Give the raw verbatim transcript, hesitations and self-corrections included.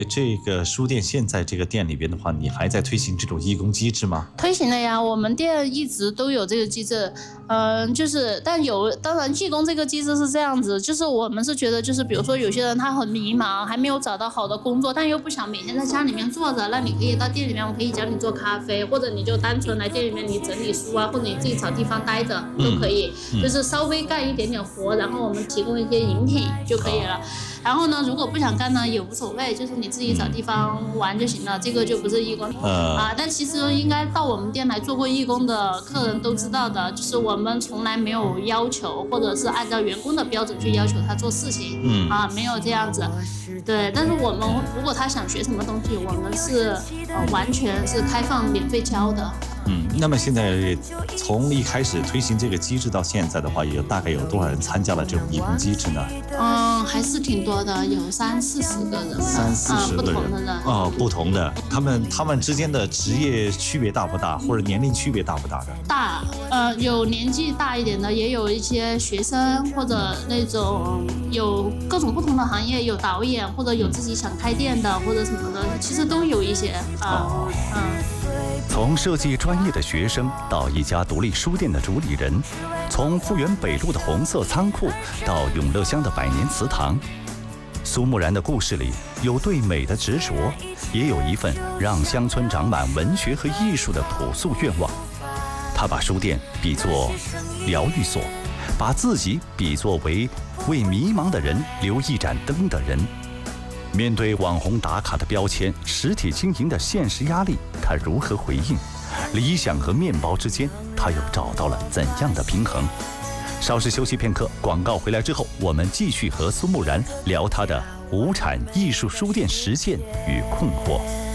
这个书店现在这个店里边的话，你还在推行这种义工机制吗？ 推行了呀，我们店一直都有这个机制。嗯、呃，就是但有当然义工这个机制是这样子，就是我们是觉得就是比如说有些人他很迷茫，还没有找到好的工作，但又不想每天在家里面坐着，那你可以到店里面，我可以教你做咖啡，或者你就单纯来店里面你整理书啊，或者你自己找地方待着都可以、嗯嗯、就是稍微干一点点活，然后我们提供一些饮品就可以了。然后呢，如果不想干呢也无所谓，就是你自己找地方玩就行了，这个就不是义工、呃、啊。但其实应该到我们店来做过义工的客人都知道的，就是我们从来没有要求，或者是按照员工的标准去要求他做事情，嗯啊，没有这样子。对，但是我们如果他想学什么东西，我们是呃完全是开放免费教的。 嗯，那么现在从一开始推行这个机制到现在的话，有大概有多少人参加了这种义工机制呢？ 嗯，还是挺多的，有三四十个人， 三四十个人， 嗯、不同的人哦，不同的，他们他们之间的职业区别大不大，或者年龄区别大不大的？ 大，呃，有年纪大一点的，也有一些学生或者那种有各种不同的行业，有导演或者有自己想开店的或者什么的，其实都有一些啊， 哦、 嗯。 从设计专业的学生到一家独立书店的主理人，从复原北路的红色仓库到永乐乡的百年祠堂，苏木然的故事里有对美的执着，也有一份让乡村长满文学和艺术的朴素愿望。他把书店比作疗愈所，把自己比作为为迷茫的人留一盏灯的人。面对网红打卡的标签，实体经营的现实压力，他如何回应？理想和面包之间，他又找到了怎样的平衡？稍事休息片刻，广告回来之后，我们继续和苏木然聊他的无产艺术书店实践与困惑。